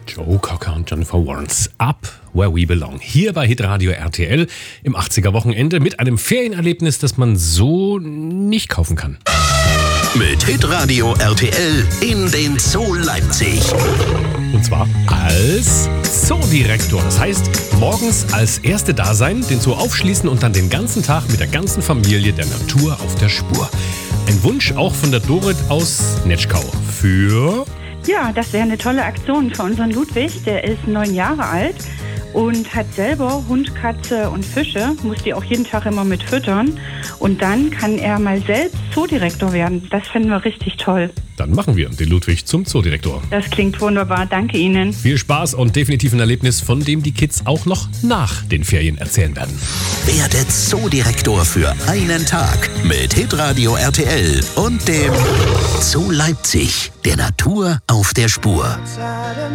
Joe Cocker und Jennifer Warnes. Up Where We Belong. Hier bei Hitradio RTL im 80er-Wochenende mit einem Ferienerlebnis, das man so nicht kaufen kann. Mit Hitradio RTL in den Zoo Leipzig. Und zwar als Zoodirektor. Das heißt, morgens als Erste da sein, den Zoo aufschließen und dann den ganzen Tag mit der ganzen Familie der Natur auf der Spur. Ein Wunsch auch von der Dorit aus Netschkau. Für... Ja, das wäre eine tolle Aktion für unseren Ludwig. Der ist 9 Jahre alt und hat selber Hund, Katze und Fische. Muss die auch jeden Tag immer mit füttern. Und dann kann er mal selbst Zoodirektor werden. Das finden wir richtig toll. Dann machen wir den Ludwig zum Zoodirektor. Das klingt wunderbar. Danke Ihnen. Viel Spaß und definitiv ein Erlebnis, von dem die Kids auch noch nach den Ferien erzählen werden. Werde Zoodirektor für einen Tag mit Hitradio RTL und dem Zoo Leipzig, der Natur auf der Spur.